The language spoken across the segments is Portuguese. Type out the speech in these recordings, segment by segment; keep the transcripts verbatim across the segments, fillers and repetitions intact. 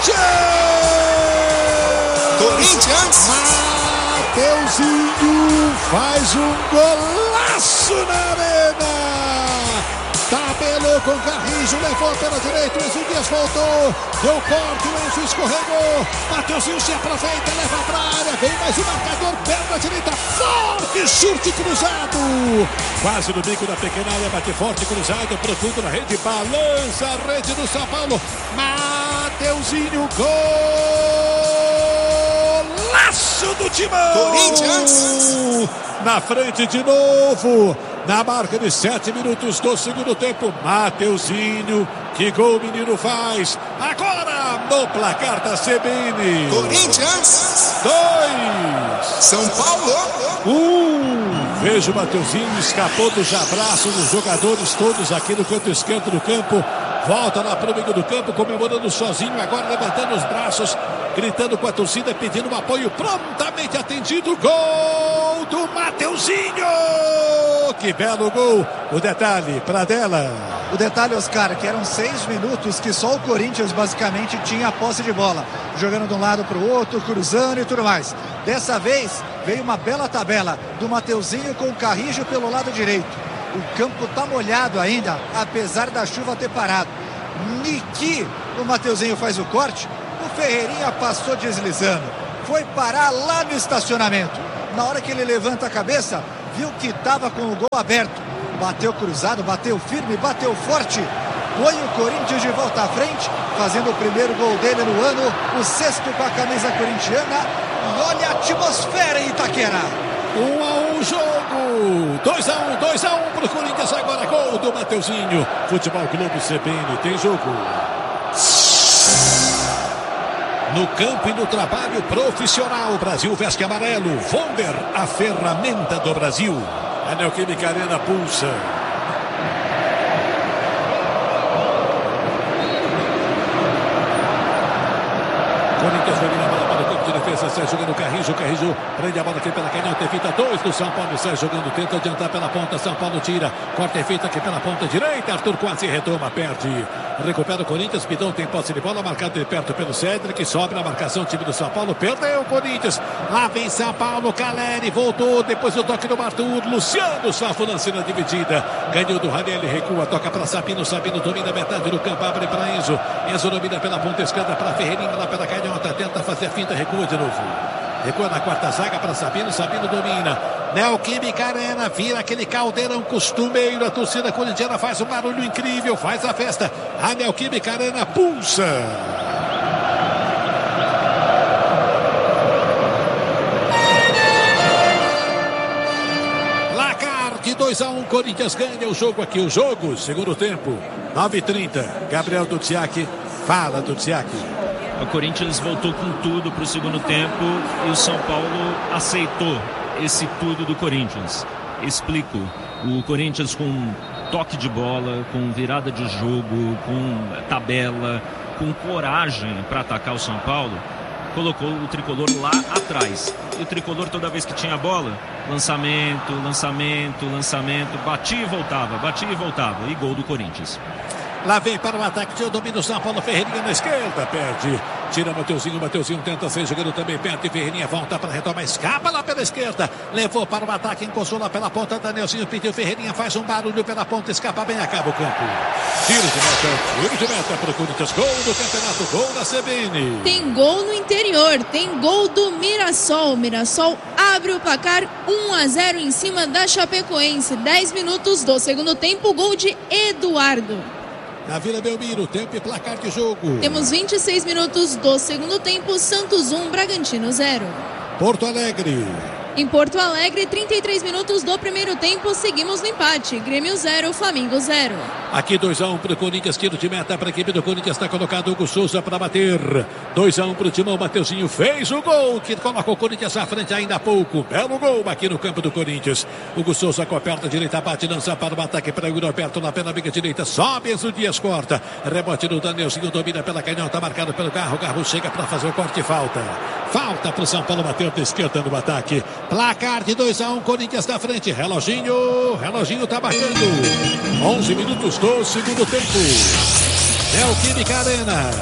Corinthians! Mateuzinho faz um golaço na arena! Tabelou com Carrijo, levou pela direita, o Enzo Dias voltou, deu corte, o Enzo escorregou, Mateuzinho se aproveita, leva pra área, vem mais um marcador, perna direita, forte, chute cruzado, quase no bico da pequena área, bate forte, cruzado, profundo na rede, balança a rede do São Paulo, Mateuzinho, golaço do Timão! Corinthians! Na frente de novo, na marca de sete minutos do segundo tempo, Mateuzinho, que gol o menino faz, agora no placar da C B N. Corinthians, dois, São Paulo, um. Veja o Mateuzinho, escapou dos abraços dos jogadores todos aqui no canto esquerdo do campo, volta lá para o meio do campo, comemorando sozinho, agora levantando os braços, gritando com a torcida, pedindo um apoio, prontamente atendido, gol do Mateuzinho! Que belo gol! O detalhe, Pradella. O detalhe, Oscar, que eram seis minutos que só o Corinthians basicamente tinha a posse de bola, jogando de um lado para o outro, cruzando e tudo mais. Dessa vez veio uma bela tabela do Mateuzinho com o Carrijo pelo lado direito. O campo tá molhado ainda, apesar da chuva ter parado. Niki, o Mateuzinho faz o corte, o Ferreirinha passou deslizando, foi parar lá no estacionamento. Na hora que ele levanta a cabeça, viu que estava com o gol aberto. Bateu cruzado, bateu firme, bateu forte. Põe o Corinthians de volta à frente, fazendo o primeiro gol dele no ano, o sexto com a camisa corintiana. E olha a atmosfera em Itaquera. Um a um jogo, dois a um, dois a um pro Corinthians, agora gol do Mateuzinho. Futebol Clube C B N, tem jogo. No campo e no trabalho profissional, Brasil veste amarelo. Vonder, a ferramenta do Brasil. A Neoquímica Arena pulsa. Corinthians domina a bola para o campo de defesa. Sai jogando o Carrijo. Carrijo prende a bola aqui pela canhota. Evita dois do São Paulo. Sai jogando, tenta adiantar pela ponta. São Paulo tira. Corta efeito aqui pela ponta direita. Arthur quase retoma, perde. Recupera o Corinthians. Pidão tem posse de bola. Marcado de perto pelo Cédric. Sobra a marcação. Time do São Paulo. Perdeu o Corinthians. Lá vem São Paulo. Caleri voltou. Depois do toque do Arthur. Luciano Safo lance na dividida. Ganhou do Ranieri. Recua. Toca para Sabino. Sabino domina metade do campo. Abre para Enzo. Enzo domina pela ponta esquerda para Ferreirinha. Lá pela canhota. Tenta fazer a finta. Recua de novo. Recua na quarta zaga para Sabino. Sabino domina. Neoquímica Arena, vira aquele caldeirão costumeiro. A torcida corintiana faz um barulho incrível, faz a festa. A Neoquímica Arena pulsa. Placar de dois a um, Corinthians ganha o jogo aqui. O jogo, segundo tempo, nove e trinta. Gabriel Duziak, fala Duziak. O Corinthians voltou com tudo para o segundo tempo e o São Paulo aceitou esse tudo do Corinthians. Explico. O Corinthians com toque de bola, com virada de jogo, com tabela, com coragem para atacar o São Paulo, colocou o tricolor lá atrás. E o tricolor, toda vez que tinha bola, lançamento, lançamento, lançamento, batia e voltava, batia e voltava. E gol do Corinthians. Lá vem para o ataque, tira o domínio São Paulo, Ferreirinha na esquerda, perde. Tira Mateuzinho, Mateuzinho tenta ser jogando também perto e Ferreirinha volta para retomar, escapa lá pela esquerda. Levou para o ataque, encostou lá pela ponta, Danielzinho pediu, Ferreirinha faz um barulho pela ponta, escapa bem, acaba o campo. Tiro de meta, tiro de meta para o Corinthians, gol do campeonato, gol da C B N. Tem gol no interior, tem gol do Mirassol. Mirassol abre o placar um a zero em cima da Chapecoense. dez minutos do segundo tempo, gol de Eduardo. Na Vila Belmiro, tempo e placar de jogo. Temos vinte e seis minutos do segundo tempo, Santos um, Bragantino zero. Porto Alegre. Em Porto Alegre, trinta e três minutos do primeiro tempo, seguimos no empate. Grêmio zero, Flamengo zero. Aqui dois a um para o Corinthians, tiro de meta para a equipe do Corinthians, está colocado Hugo Souza para bater. dois a um para o Timão, Mateuzinho fez o gol, que coloca o Corinthians à frente ainda há pouco. Belo gol aqui no campo do Corinthians. Hugo Souza com a perna direita, bate, lança para o ataque para o Roberto na perna amiga direita, sobe, Enzo Dias corta. Rebote do Danielzinho, domina pela canhota, marcado pelo Garro. Garro chega para fazer o corte e falta. Falta para o São Paulo, bateu da esquerda no ataque. Placar de dois a um, Corinthians na frente. Reloginho, reloginho tá marcando. onze minutos do segundo tempo. Neoquímica Arena.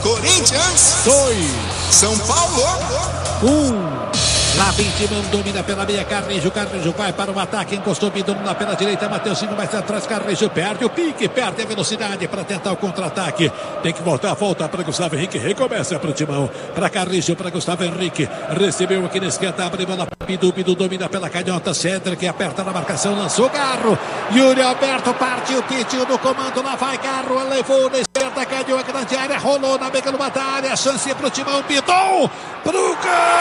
Corinthians. Dois. São Paulo. Um. Lá vem Timão, domina pela meia, Carrijo, Carrijo vai para o ataque, encostou Bidon pela direita, Mateuzinho mais atrás, Carrijo perde o pique, perde a velocidade para tentar o contra-ataque, tem que voltar, volta para Gustavo Henrique, recomeça para o Timão, para Carrijo, para Gustavo Henrique, recebeu aqui na esquerda, abre bola para Bidu, Bidu domina pela canhota, Cedric aperta na marcação, lançou Garro, Yuri Alberto partiu, Pitinho no comando, lá vai Garro, levou na esquerda, caiu a grande área, rolou na mega no área, chance para o Timão, Bidon, pro gol!